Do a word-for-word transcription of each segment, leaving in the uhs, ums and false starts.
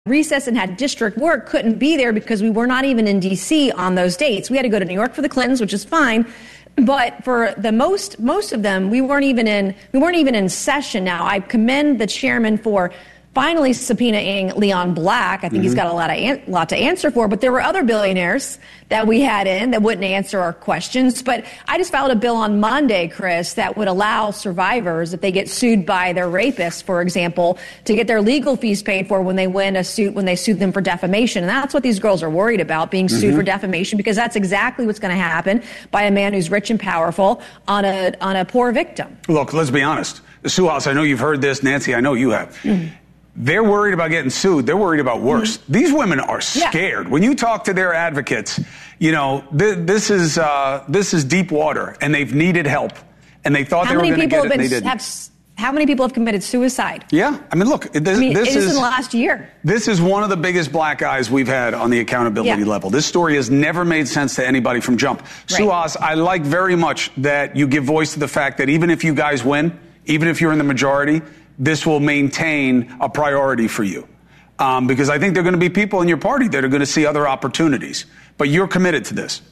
recess and had district work couldn't be there because we were not even in D C on those dates. We had to go to New York for the Clintons, which is fine. But for the most most of them, we weren't even in we weren't even in session. Now, I commend the chairman for finally subpoenaing Leon Black. I think mm-hmm. he's got a lot of an- lot to answer for. But there were other billionaires that we had in that wouldn't answer our questions. But I just filed a bill on Monday, Chris, that would allow survivors, if they get sued by their rapist, for example, to get their legal fees paid for when they win a suit, when they sue them for defamation. And that's what these girls are worried about, being sued mm-hmm. for defamation, because that's exactly what's going to happen by a man who's rich and powerful on a on a poor victim. Look, let's be honest. Sue House, I know you've heard this. Nancy, I know you have. Mm-hmm. They're worried about getting sued. They're worried about worse. Mm-hmm. These women are scared. Yeah. When you talk to their advocates, you know, th- this is uh, this is deep water, and they've needed help, and they thought how they were going to get it, and they didn't. Have, how many people have committed suicide? Yeah, I mean, look, this, I mean, this is in the last year. This is one of the biggest black eyes we've had on the accountability yeah. level. This story has never made sense to anybody from jump. Right. Suhas, I like very much that you give voice to the fact that even if you guys win, even if you're in the majority, this will maintain a priority for you. Um, because I think there are going to be people in your party that are going to see other opportunities. But you're committed to this.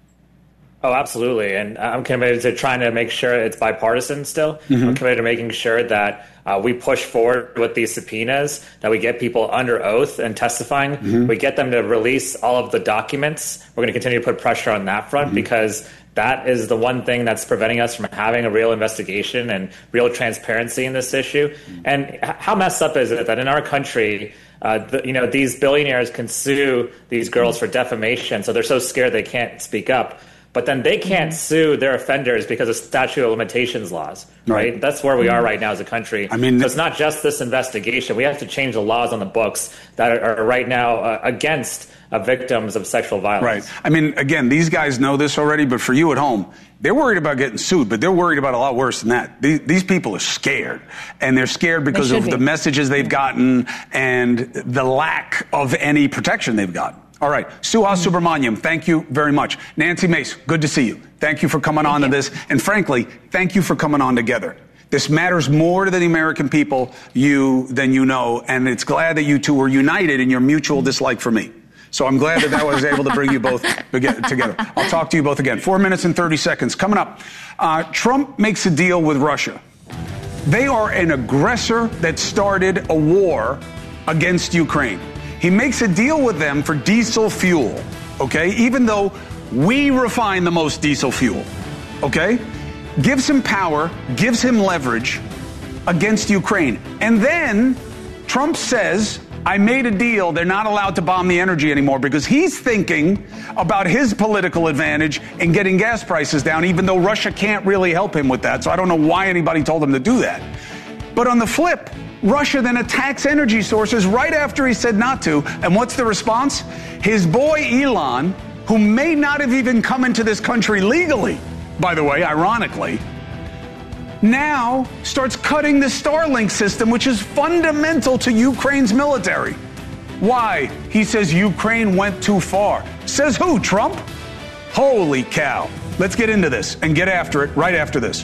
Oh, absolutely. And I'm committed to trying to make sure it's bipartisan still. Mm-hmm. I'm committed to making sure that uh, we push forward with these subpoenas, that we get people under oath and testifying. Mm-hmm. We get them to release all of the documents. We're going to continue to put pressure on that front mm-hmm. because that is the one thing that's preventing us from having a real investigation and real transparency in this issue. Mm-hmm. And how messed up is it that in our country, uh, the, you know, these billionaires can sue these girls for defamation, so they're so scared they can't speak up. But then they can't sue their offenders because of statute of limitations laws, right? right? That's where we are right now as a country. I mean, so it's not just this investigation. We have to change the laws on the books that are, are right now uh, against uh, victims of sexual violence. Right. I mean, again, these guys know this already, but for you at home, they're worried about getting sued, but they're worried about a lot worse than that. These, these people are scared, and they're scared because of be. the messages they've gotten and the lack of any protection they've gotten. All right. Suhas Subramaniam, thank you very much. Nancy Mace, good to see you. Thank you for coming thank on you. to this. And frankly, thank you for coming on together. This matters more to the American people you than you know, and it's glad that you two were united in your mutual dislike for me. So I'm glad that that was able to bring you both together. I'll talk to you both again. Four minutes and thirty seconds. Coming up, uh, Trump makes a deal with Russia. They are an aggressor that started a war against Ukraine. He makes a deal with them for diesel fuel, okay? Even though we refine the most diesel fuel, okay? Gives him power, gives him leverage against Ukraine. And then Trump says, I made a deal. They're not allowed to bomb the energy anymore because he's thinking about his political advantage in getting gas prices down, even though Russia can't really help him with that. So I don't know why anybody told him to do that. But on the flip, Russia then attacks energy sources right after he said not to. And what's the response? His boy Elon, who may not have even come into this country legally, by the way, ironically, now starts cutting the Starlink system, which is fundamental to Ukraine's military. Why? He says Ukraine went too far. Says who, Trump? Holy cow. Let's get into this and get after it right after this.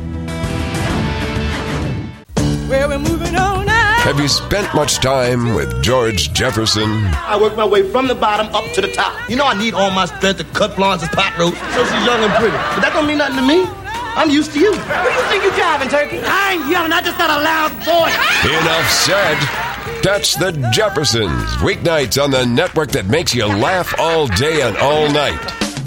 Well, we're moving on now. Have you spent much time with George Jefferson? I work my way from the bottom up to the top. You know I need all my strength to cut Florence's pot roast so she's young and pretty. But that don't mean nothing to me. I'm used to you. Where do you think you're driving, Turkey? I ain't yelling. I just got a loud voice. Enough said. That's the Jeffersons. Weeknights on the network that makes you laugh all day and all night.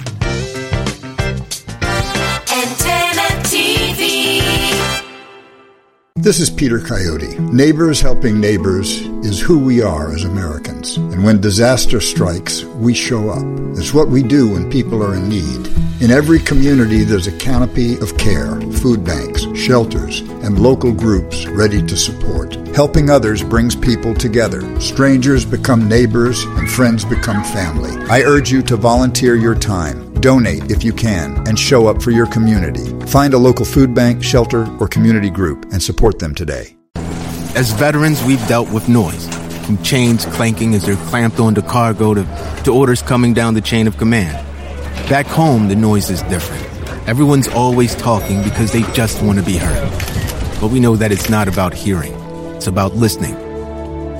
Antenna T V. This is Peter Coyote. Neighbors helping neighbors is who we are as Americans. And when disaster strikes, we show up. It's what we do when people are in need. In every community, there's a canopy of care, food banks, shelters, and local groups ready to support. Helping others brings people together. Strangers become neighbors, and friends become family. I urge you to volunteer your time. Donate if you can, and show up for your community. Find a local food bank, shelter, or community group and support them today. As veterans, we've dealt with noise, from chains clanking as they're clamped onto cargo to, to orders coming down the chain of command. Back home, the noise is different. Everyone's always talking because they just want to be heard. But we know that it's not about hearing. It's about listening.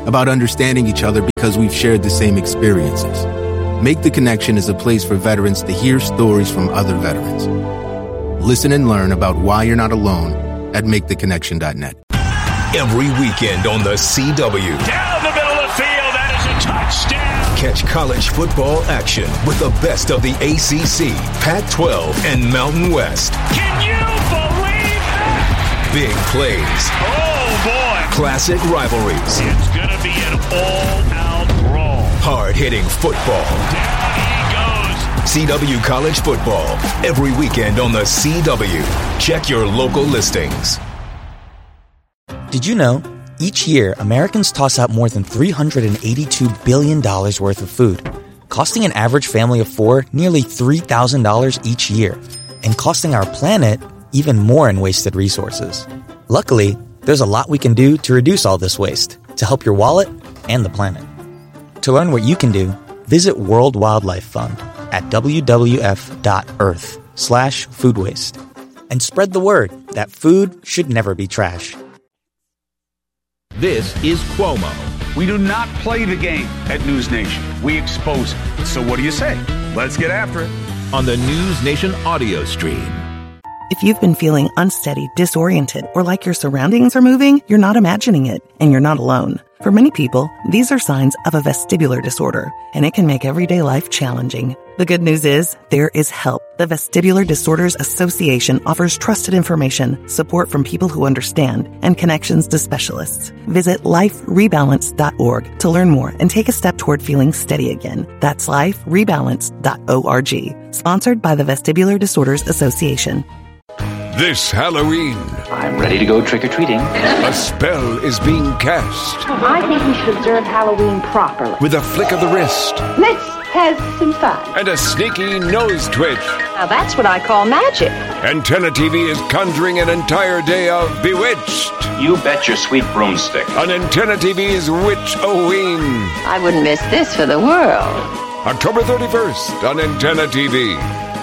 about understanding each other because we've shared the same experiences. Make the Connection is a place for veterans to hear stories from other veterans. Listen and learn about why you're not alone at make the connection dot net. Every weekend on the C W. Down the middle of the field, that is a touchdown. Catch college football action with the best of the A C C, Pac twelve, and Mountain West. Can you believe that? Big plays. Oh, boy. Classic rivalries. It's going to be an all-out brawl. Hard-hitting football. Down he goes. C W College Football. Every weekend on the C W. Check your local listings. Did you know, each year, Americans toss out more than three hundred eighty-two billion dollars worth of food, costing an average family of four nearly three thousand dollars each year, and costing our planet even more in wasted resources. Luckily, there's a lot we can do to reduce all this waste, to help your wallet and the planet. To learn what you can do, visit World Wildlife Fund at w w f dot earth slash food waste. And spread the word that food should never be trash. This is Cuomo. We do not play the game at News Nation. We expose it. So what do you say? Let's get after it. On the News Nation audio stream. If you've been feeling unsteady, disoriented, or like your surroundings are moving, you're not imagining it, and you're not alone. For many people, these are signs of a vestibular disorder, and it can make everyday life challenging. The good news is, there is help. The Vestibular Disorders Association offers trusted information, support from people who understand, and connections to specialists. Visit life rebalance dot org to learn more and take a step toward feeling steady again. That's life rebalance dot org. Sponsored by the Vestibular Disorders Association. This Halloween, I'm ready to go trick-or-treating. A spell is being cast. I think we should observe Halloween properly. With a flick of the wrist. Let's have some fun. And a sneaky nose twitch. Now that's what I call magic. Antenna T V is conjuring an entire day of Bewitched. You bet your sweet broomstick. On Antenna T V's Witch-O-Ween. I wouldn't miss this for the world. October thirty-first on Antenna T V.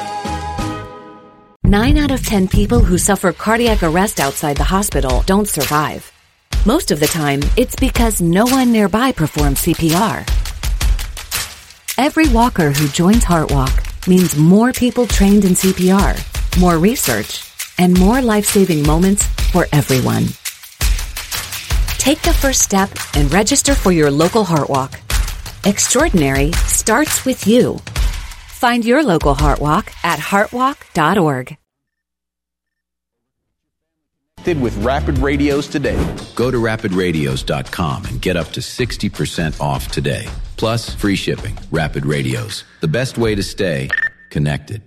Nine out of ten people who suffer cardiac arrest outside the hospital don't survive. Most of the time, it's because no one nearby performs C P R. Every walker who joins HeartWalk means more people trained in C P R, more research, and more life-saving moments for everyone. Take the first step and register for your local HeartWalk. Extraordinary starts with you. Find your local HeartWalk at heartwalk dot org. With Rapid Radios today. Go to rapid radios dot com and get up to sixty percent off today. Plus, free shipping. Rapid Radios. The best way to stay connected.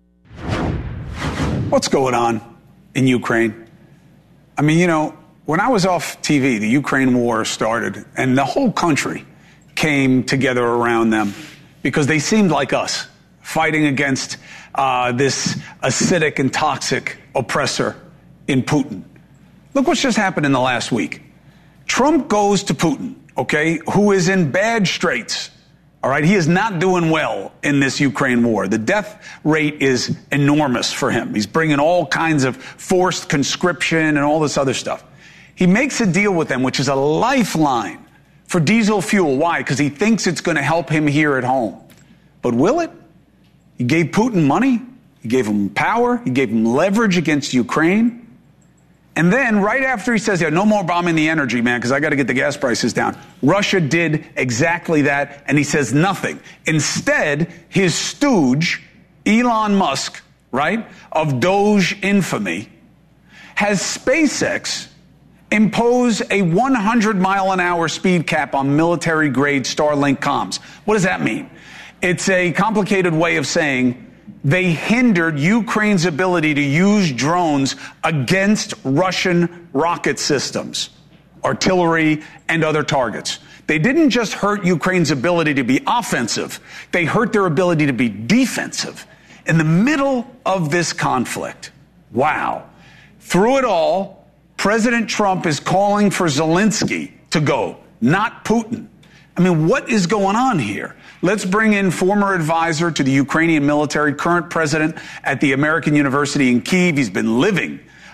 What's going on in Ukraine? I mean, you know, when I was off T V, the Ukraine war started, and the whole country came together around them because they seemed like us, fighting against uh, this acidic and toxic oppressor in Putin. Look what's just happened in the last week. Trump goes to Putin, okay, who is in bad straits. All right, he is not doing well in this Ukraine war. The death rate is enormous for him. He's bringing all kinds of forced conscription and all this other stuff. He makes a deal with them, which is a lifeline for diesel fuel. Why? Because he thinks it's going to help him here at home. But will it? He gave Putin money. He gave him power. He gave him leverage against Ukraine. And then right after he says, yeah, no more bombing the energy, man, because I got to get the gas prices down. Russia did exactly that, and he says nothing. Instead, his stooge, Elon Musk, right, of Doge infamy, has SpaceX impose a one hundred mile an hour speed cap on military-grade Starlink comms. What does that mean? It's a complicated way of saying they hindered Ukraine's ability to use drones against Russian rocket systems, artillery, and other targets. They didn't just hurt Ukraine's ability to be offensive, they hurt their ability to be defensive in the middle of this conflict. Wow. Through it all, President Trump is calling for Zelensky to go, not Putin. I mean, what is going on here? Let's bring in former advisor to the Ukrainian military, current president at the American University in Kyiv. He's been living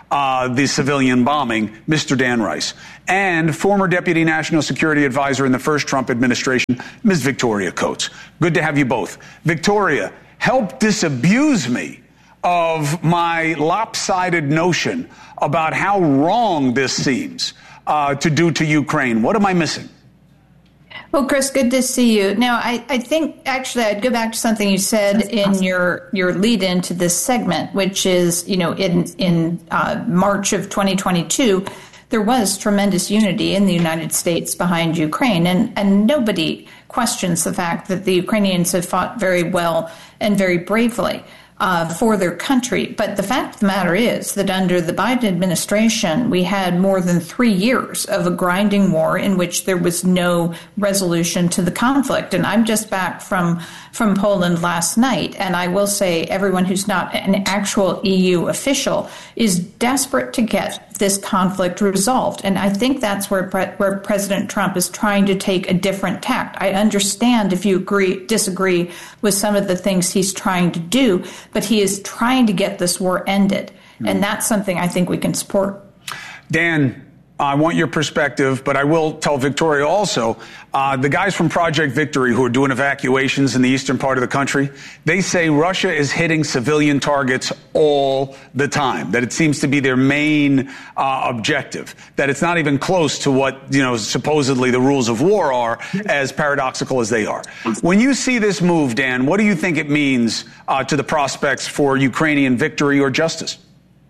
uh, the civilian bombing, Mister Dan Rice, and former Deputy National Security Advisor in the first Trump administration, Miz Victoria Coates. Good to have you both. Victoria, help disabuse me of my lopsided notion about how wrong this seems uh, to do to Ukraine. What am I missing? Well, Chris, good to see you. Now, I, I think actually I'd go back to something you said in your, your lead into this segment, which is, you know, in, in uh, March of twenty twenty-two, there was tremendous unity in the United States behind Ukraine, and, and nobody questions the fact that the Ukrainians have fought very well and very bravely Uh, for their country. But the fact of the matter is that under the Biden administration, we had more than three years of a grinding war in which there was no resolution to the conflict. And I'm just back from from Poland last night, and I will say everyone who's not an actual E U official is desperate to get this conflict resolved. And I think that's where pre- where President Trump is trying to take a different tact. I understand if you agree disagree with some of the things he's trying to do, but he is trying to get this war ended. Mm. And that's something I think we can support. Dan, I want your perspective, but I will tell Victoria also, uh, the guys from Project Victory who are doing evacuations in the eastern part of the country, they say Russia is hitting civilian targets all the time, that it seems to be their main uh, objective, that it's not even close to what, you know, supposedly the rules of war are, as paradoxical as they are. When you see this move, Dan, what do you think it means uh, to the prospects for Ukrainian victory or justice?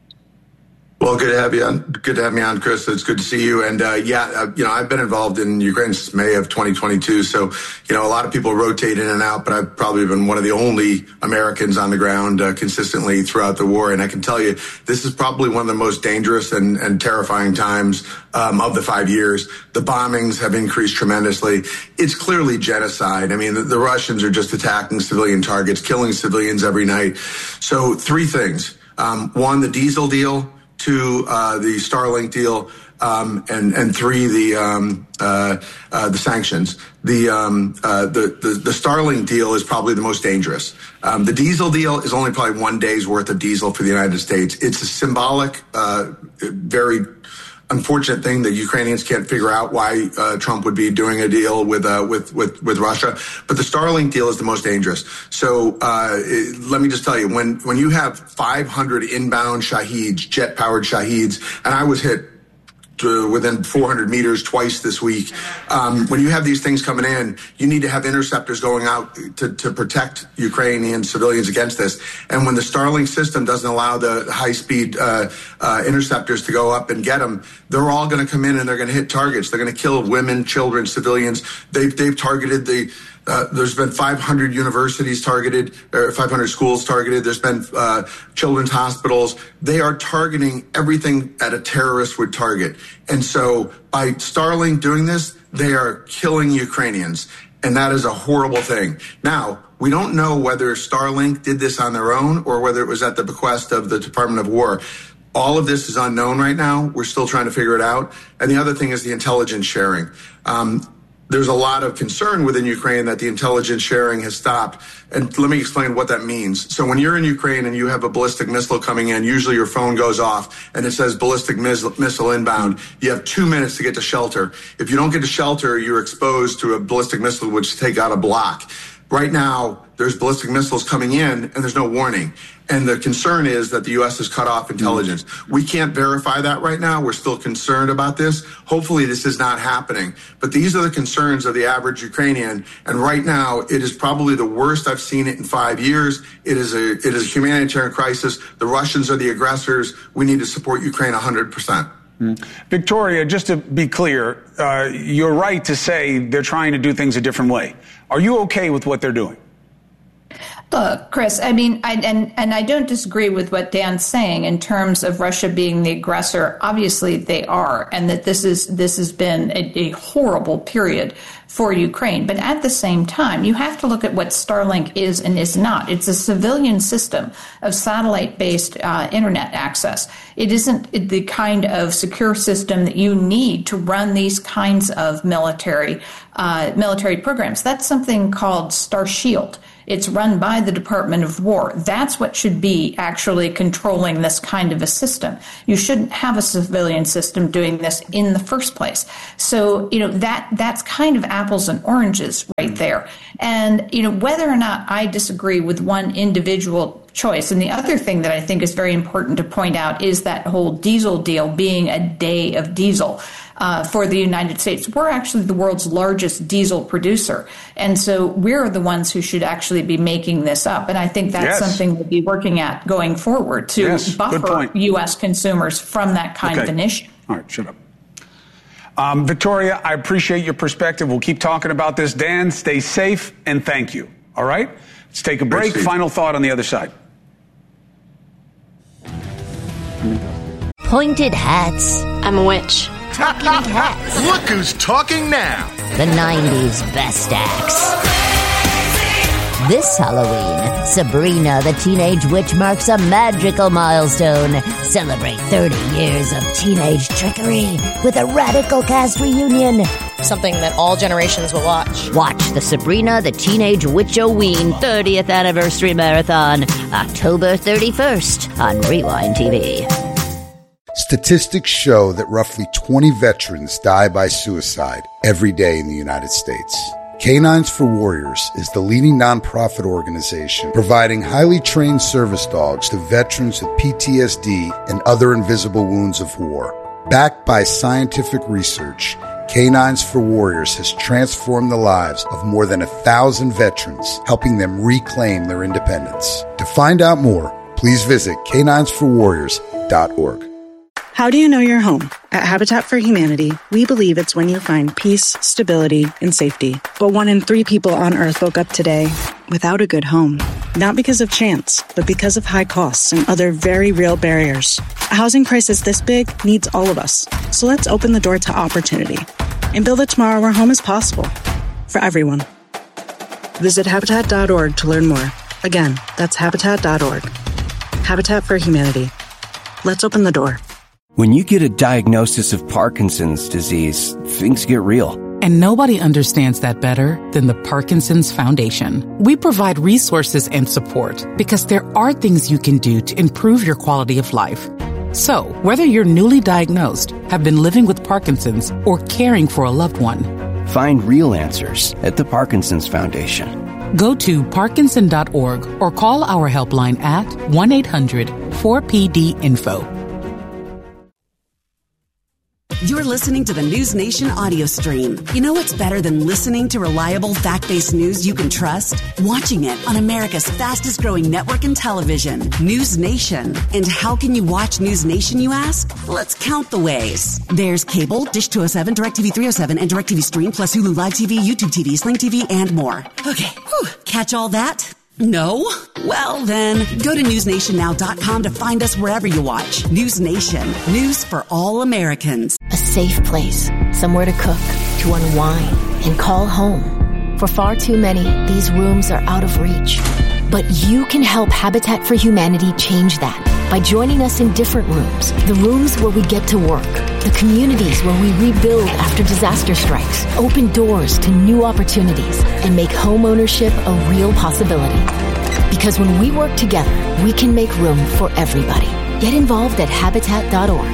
Well, good to have you on. Good to have me on, Chris. It's good to see you. And, uh, yeah, uh, you know, I've been involved in Ukraine since May of twenty twenty-two. So, you know, a lot of people rotate in and out, but I've probably been one of the only Americans on the ground uh, consistently throughout the war. And I can tell you, this is probably one of the most dangerous and, and terrifying times um, of the five years. The bombings have increased tremendously. It's clearly genocide. I mean, the, the Russians are just attacking civilian targets, killing civilians every night. So three things. Um, one, the diesel deal. Two, uh, the Starlink deal, um, and and three, the um, uh, uh, the sanctions. The, um, uh, the the the Starlink deal is probably the most dangerous. Um, the diesel deal is only probably one day's worth of diesel for the United States. It's a symbolic, uh, very unfortunate thing that Ukrainians can't figure out why uh, Trump would be doing a deal with uh, with with with Russia. But the Starlink deal is the most dangerous. So uh, it, let me just tell you, when when you have five hundred inbound Shaheeds, jet-powered Shaheeds, and I was hit to within four hundred meters twice this week. Um, when you have these things coming in, you need to have interceptors going out to, to protect Ukrainian civilians against this. And when the Starlink system doesn't allow the high-speed uh, uh, interceptors to go up and get them, they're all going to come in and they're going to hit targets. They're going to kill women, children, civilians. They've, they've targeted the Uh, there's been five hundred universities targeted, or five hundred schools targeted. There's been uh, children's hospitals. They are targeting everything that a terrorist would target. And so by Starlink doing this, they are killing Ukrainians. And that is a horrible thing. Now, we don't know whether Starlink did this on their own or whether it was at the bequest of the Department of War. All of this is unknown right now. We're still trying to figure it out. And the other thing is the intelligence sharing. Um, There's a lot of concern within Ukraine that the intelligence sharing has stopped. And let me explain what that means. So when you're in Ukraine and you have a ballistic missile coming in, usually your phone goes off and it says ballistic missile inbound. You have two minutes to get to shelter. If you don't get to shelter, you're exposed to a ballistic missile which take out a block. Right now, there's ballistic missiles coming in and there's no warning. And the concern is that the U S has cut off intelligence. We can't verify that right now. We're still concerned about this. Hopefully this is not happening. But these are the concerns of the average Ukrainian. And right now, it is probably the worst I've seen it in five years. It is a, it is a humanitarian crisis. The Russians are the aggressors. We need to support Ukraine one hundred percent. Mm. Victoria, just to be clear, uh, you're right to say they're trying to do things a different way. Are you okay with what they're doing? Look, Chris, I mean, I, and, and I don't disagree with what Dan's saying in terms of Russia being the aggressor. Obviously, they are, and that this is this has been a, a horrible period for Ukraine. But at the same time, you have to look at what Starlink is and is not. It's a civilian system of satellite-based uh, internet access. It isn't the kind of secure system that you need to run these kinds of military uh, military programs. That's something called Starshield. It's run by inside the Department of War. That's what should be actually controlling this kind of a system. You shouldn't have a civilian system doing this in the first place. So, you know, that that's kind of apples and oranges right there. And, you know, whether or not I disagree with one individual choice. And the other thing that I think is very important to point out is that whole diesel deal being a day of diesel. Uh, for the United States. We're actually the world's largest diesel producer. And so we're the ones who should actually be making this up. And I think that's yes. something we'll be working at going forward to yes, buffer U S consumers from that kind okay. of an issue. All right, shut up. Um, Victoria, I appreciate your perspective. We'll keep talking about this. Dan, stay safe and thank you. All right? Let's take a break. Final thought on the other side. Pointed hats. I'm a witch. Talking hats. Look who's talking now. The nineties best acts. This Halloween, Sabrina the Teenage Witch marks a magical milestone. Celebrate thirty years of teenage trickery with a radical cast reunion. Something that all generations will watch. Watch the Sabrina the Teenage Witch-O-Ween thirtieth Anniversary Marathon, October thirty-first on Rewind T V. Statistics show that roughly twenty veterans die by suicide every day in the United States. Canines for Warriors is the leading nonprofit organization providing highly trained service dogs to veterans with P T S D and other invisible wounds of war. Backed by scientific research, Canines for Warriors has transformed the lives of more than a thousand veterans, helping them reclaim their independence. To find out more, please visit canines for warriors dot org. How do you know you're home? At Habitat for Humanity, we believe it's when you find peace, stability, and safety. But one in three people on Earth woke up today without a good home. Not because of chance, but because of high costs and other very real barriers. A housing crisis this big needs all of us. So let's open the door to opportunity and build a tomorrow where home is possible for everyone. Visit habitat dot org to learn more. Again, that's habitat dot org. Habitat for Humanity. Let's open the door. When you get a diagnosis of Parkinson's disease, things get real. And nobody understands that better than the Parkinson's Foundation. We provide resources and support because there are things you can do to improve your quality of life. So, whether you're newly diagnosed, have been living with Parkinson's, or caring for a loved one, find real answers at the Parkinson's Foundation. Go to parkinson dot org or call our helpline at one eight hundred four P D info. You're listening to the News Nation audio stream. You know what's better than listening to reliable, fact-based news you can trust? Watching it on America's fastest-growing network in television, News Nation. And how can you watch News Nation, you ask? Let's count the ways. There's cable, Dish two oh seven, DirecTV three oh seven, and DirecTV Stream, plus Hulu Live T V, YouTube T V, Sling T V, and more. Okay, whew. Catch all that? No? Well then, go to news nation now dot com to find us wherever you watch. News Nation. News for all Americans. A safe place. Somewhere to cook, to unwind, and call home. For far too many, these rooms are out of reach. But you can help Habitat for Humanity change that by joining us in different rooms. The rooms where we get to work. The communities where we rebuild after disaster strikes. Open doors to new opportunities and make home ownership a real possibility. Because when we work together, we can make room for everybody. Get involved at habitat dot org.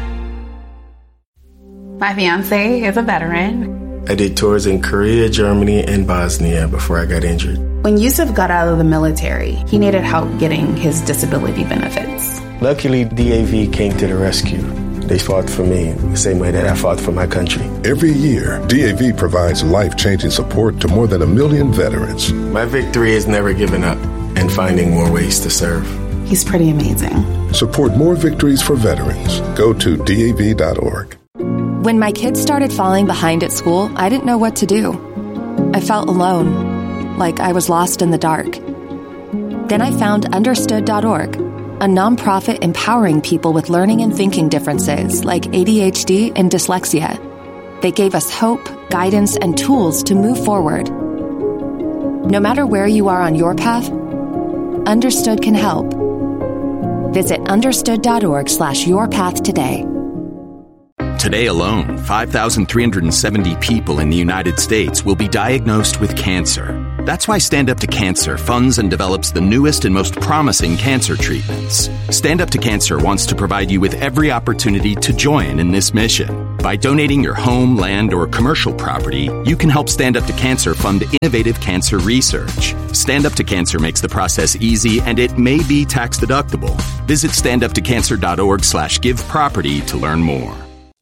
My fiance is a veteran. I did tours in Korea, Germany, and Bosnia before I got injured. When Yusuf got out of the military, he needed help getting his disability benefits. Luckily, D A V came to the rescue. They fought for me the same way that I fought for my country. Every year, D A V provides life-changing support to more than a million veterans. My victory is never giving up and finding more ways to serve. He's pretty amazing. Support more victories for veterans. Go to D A V dot org. When my kids started falling behind at school, I didn't know what to do. I felt alone, like I was lost in the dark. Then I found understood dot org, a nonprofit empowering people with learning and thinking differences like A D H D and dyslexia. They gave us hope, guidance, and tools to move forward. No matter where you are on your path, Understood can help. Visit understood dot org slash your path today. Today alone, five thousand three hundred seventy people in the United States will be diagnosed with cancer. That's why Stand Up to Cancer funds and develops the newest and most promising cancer treatments. Stand Up to Cancer wants to provide you with every opportunity to join in this mission. By donating your home, land, or commercial property, you can help Stand Up to Cancer fund innovative cancer research. Stand Up to Cancer makes the process easy, and it may be tax deductible. Visit standuptocancer.org slash give property to learn more.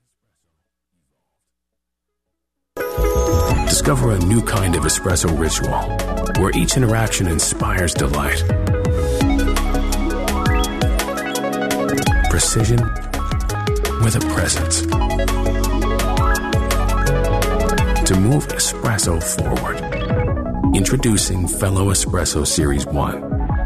Discover a new kind of espresso ritual where each interaction inspires delight. Precision with a presence. To move espresso forward. Introducing Fellow Espresso Series one.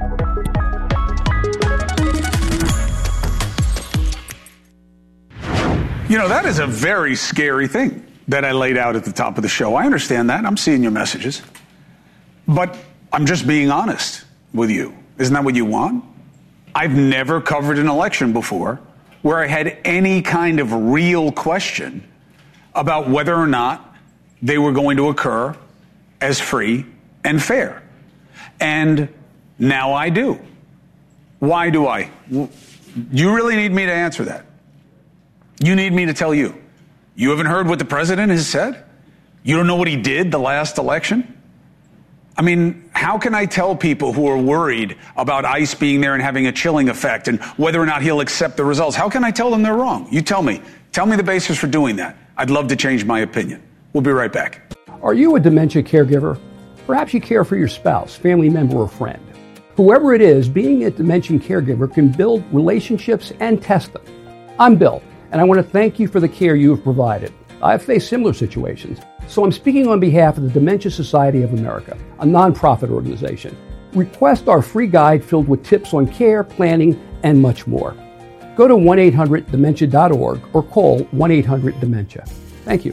You know, that is a very scary thing that I laid out at the top of the show. I understand that. I'm seeing your messages. But I'm just being honest with you. Isn't that what you want? I've never covered an election before where I had any kind of real question about whether or not they were going to occur as free and fair. And now I do. Why do I? You really need me to answer that. You need me to tell you. You haven't heard what the president has said? You don't know what he did the last election? I mean, how can I tell people who are worried about ICE being there and having a chilling effect and whether or not he'll accept the results? How can I tell them they're wrong? You tell me. Tell me the basis for doing that. I'd love to change my opinion. We'll be right back. Are you a dementia caregiver? Perhaps you care for your spouse, family member, or friend. Whoever it is, being a dementia caregiver can build relationships and test them. I'm Bill, and I want to thank you for the care you have provided. I've faced similar situations, so I'm speaking on behalf of the Dementia Society of America, a nonprofit organization. Request our free guide filled with tips on care, planning, and much more. Go to one eight hundred dementia dot org or call one eight hundred dementia. Thank you.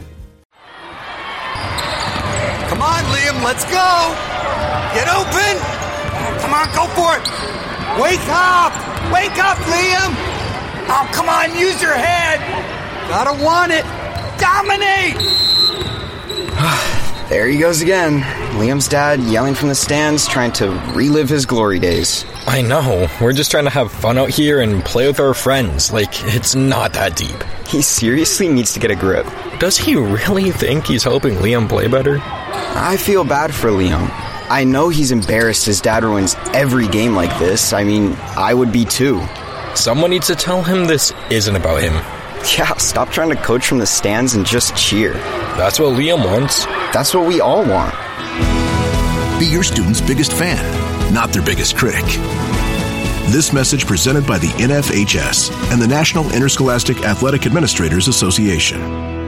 Come on, Liam, let's go! Get open! Come on, go for it! Wake up! Wake up, Liam! Oh, come on, use your head! Gotta want it! Dominate! There he goes again. Liam's dad yelling from the stands, trying to relive his glory days. I know. We're just trying to have fun out here and play with our friends. Like, it's not that deep. He seriously needs to get a grip. Does he really think he's helping Liam play better? I feel bad for Liam. I know he's embarrassed his dad ruins every game like this. I mean, I would be too. Someone needs to tell him this isn't about him. Yeah, stop trying to coach from the stands and just cheer. That's what Liam wants. That's what we all want. Be your student's biggest fan, not their biggest critic. This message presented by the N F H S and the National Interscholastic Athletic Administrators Association.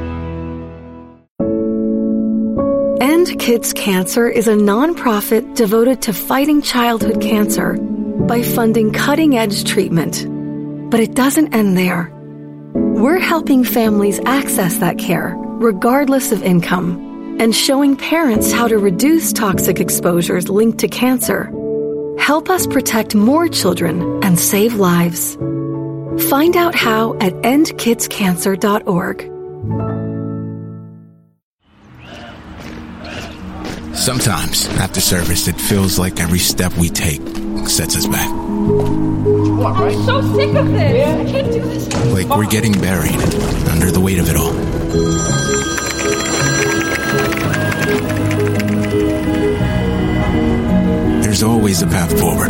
End Kids Cancer is a nonprofit devoted to fighting childhood cancer by funding cutting-edge treatment. But it doesn't end there. We're helping families access that care, regardless of income, and showing parents how to reduce toxic exposures linked to cancer. Help us protect more children and save lives. Find out how at end kids cancer dot org. Sometimes, after service, it feels like every step we take sets us back. I'm so sick of this. I can't do this. Like we're getting buried under the weight of it all. There's always a path forward.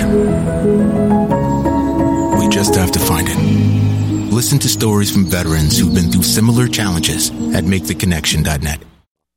We just have to find it. Listen to stories from veterans who've been through similar challenges at make the connection dot net.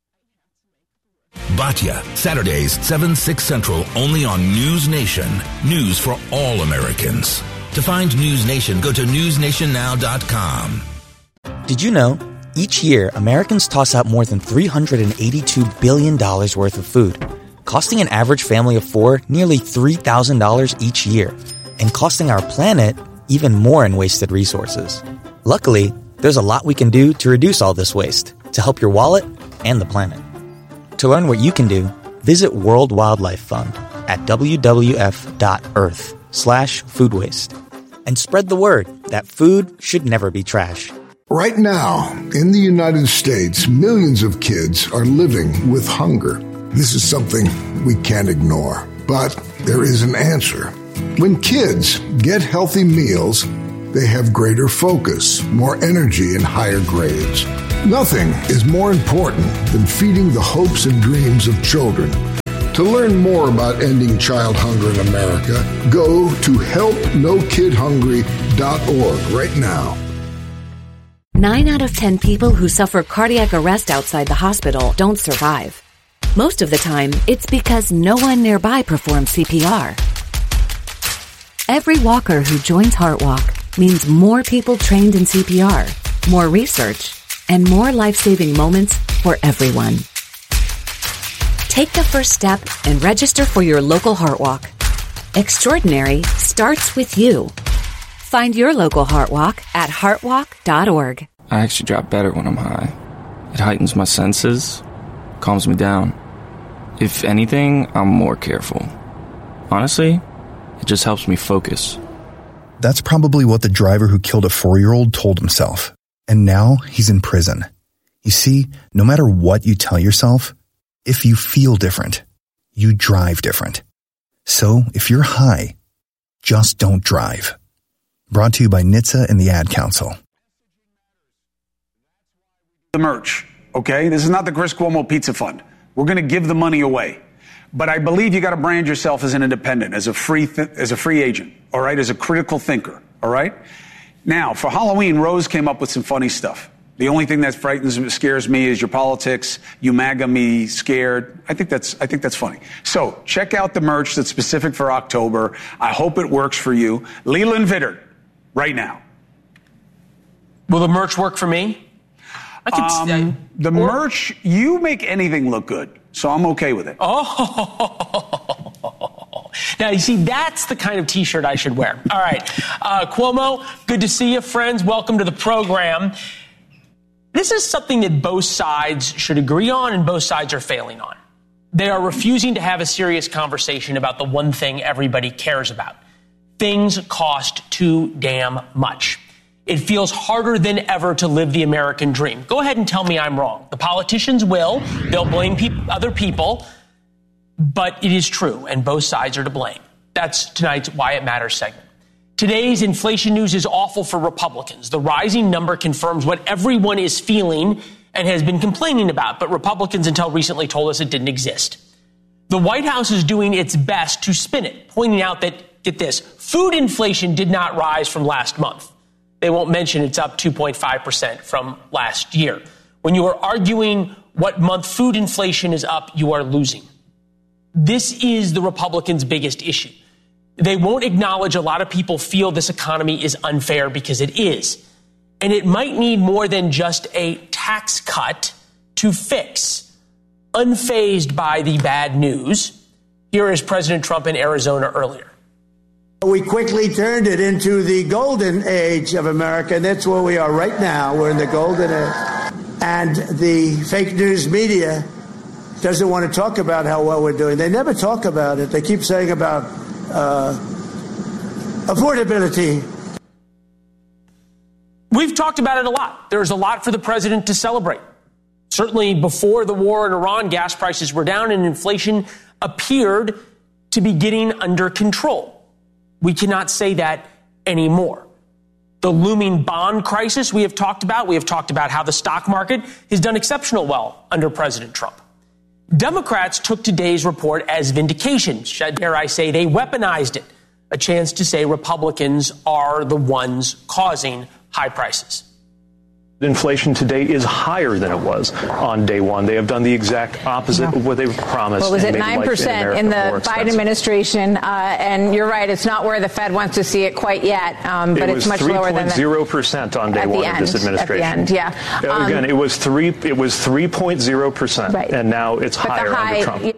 Batya, Saturdays, seven, six Central, only on News Nation. News for all Americans. To find News Nation, go to news nation now dot com. Did you know, each year, Americans toss out more than three hundred eighty-two billion dollars worth of food, costing an average family of four nearly three thousand dollars each year, and costing our planet even more in wasted resources. Luckily, there's a lot we can do to reduce all this waste, to help your wallet and the planet. To learn what you can do, visit World Wildlife Fund at w w f dot earth slash food waste. And spread the word that food should never be trash. Right now, in the United States, millions of kids are living with hunger. this is something we can't ignore, but there is an answer. When kids get healthy meals, they have greater focus, more energy, and higher grades. Nothing is more important than feeding the hopes and dreams of children. To learn more about ending child hunger in America, go to help no kid hungry dot org right now. Nine out of ten people who suffer cardiac arrest outside the hospital don't survive. Most of the time, it's because no one nearby performs C P R. Every walker who joins HeartWalk means more people trained in C P R, more research, and more life-saving moments for everyone. Take the first step and register for your local HeartWalk. Extraordinary starts with you. Find your local HeartWalk at heart walk dot org. I actually drop better when I'm high. It heightens my senses, calms me down. If anything, I'm more careful. Honestly, it just helps me focus. That's probably what the driver who killed a four-year-old told himself. And now he's in prison. You see, no matter what you tell yourself, if you feel different, you drive different. So if you're high, just don't drive. Brought to you by N H T S A and the Ad Council. The merch, okay? This is not the Chris Cuomo Pizza Fund. We're going to give the money away. But I believe you got to brand yourself as an independent, as a free th- as a free agent, all right? As a critical thinker, all right? Now, for Halloween, Rose came up with some funny stuff. The only thing that frightens me, scares me is your politics. You MAGA me scared. I think that's I think that's funny. So check out the merch that's specific for October. I hope it works for you. Leland Vittert, right now. Will the merch work for me? I could, um, I, the or, merch, you make anything look good, so I'm okay with it. Oh, now you see, that's the kind of T-shirt I should wear. All right, uh, Cuomo, good to see you, friends. Welcome to the program. This is something that both sides should agree on and both sides are failing on. They are refusing to have a serious conversation about the one thing everybody cares about. Things cost too damn much. It feels harder than ever to live the American dream. Go ahead and tell me I'm wrong. The politicians will. They'll blame pe- other people. But it is true, and both sides are to blame. That's tonight's Why It Matters segment. Today's inflation news is awful for Republicans. The rising number confirms what everyone is feeling and has been complaining about, but Republicans until recently told us it didn't exist. The White House is doing its best to spin it, pointing out that, get this, food inflation did not rise from last month. They won't mention it's up two point five percent from last year. When you are arguing what month food inflation is up, you are losing. This is the Republicans' biggest issue. They won't acknowledge a lot of people feel this economy is unfair because it is. And it might need more than just a tax cut to fix. Unfazed by the bad news, here is President Trump in Arizona earlier. We quickly turned it into the golden age of America, and that's where we are right now. We're in the golden age. And the fake news media doesn't want to talk about how well we're doing. They never talk about it. They keep saying about uh, affordability. We've talked about it a lot. There's a lot for the president to celebrate. Certainly before the war in Iran, gas prices were down and inflation appeared to be getting under control. We cannot say that anymore. The looming bond crisis we have talked about. We have talked about how the stock market has done exceptional well under President Trump. Democrats took today's report as vindication. Dare I say they weaponized it. A chance to say Republicans are the ones causing high prices. Inflation today is higher than it was on day one. They have done the exact opposite yeah. of what they promised. Well, was it nine percent in, in the Biden administration? Uh, and you're right, it's not where the Fed wants to see it quite yet, um, but it it's much lower than that. three point zero percent on day one end, of this administration. At the end, yeah. Um, Again, it was three. It was three point zero percent, right. and now it's but higher high, under Trump.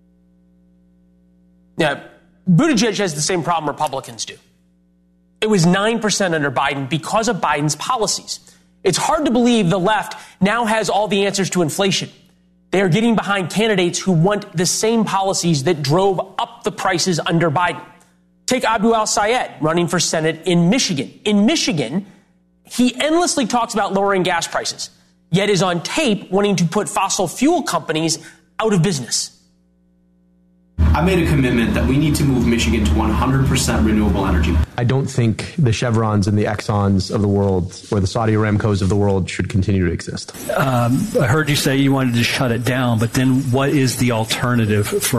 Yeah, Buttigieg has the same problem Republicans do. It was nine percent under Biden because of Biden's policies. It's hard to believe the left now has all the answers to inflation. They are getting behind candidates who want the same policies that drove up the prices under Biden. Take Abu al-Sayed running for Senate in Michigan. In Michigan, he endlessly talks about lowering gas prices, yet is on tape wanting to put fossil fuel companies out of business. I made a commitment that we need to move Michigan to one hundred percent renewable energy. I don't think the Chevrons and the Exxons of the world or the Saudi Aramcos of the world should continue to exist. Um, I heard you say you wanted to shut it down, but then what is the alternative for